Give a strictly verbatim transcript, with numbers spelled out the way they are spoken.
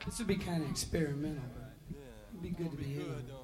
This would be kind of experimental, but it'd be good to be here.